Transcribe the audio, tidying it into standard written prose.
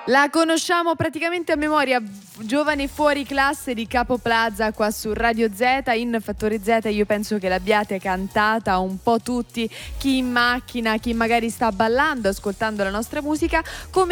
La conosciamo praticamente a memoria, Giovani fuori classe di Capo Plaza qua su Radio Z. In Fattore Z io penso che l'abbiate cantata un po' tutti, chi in macchina, chi magari sta ballando, ascoltando la nostra musica. Come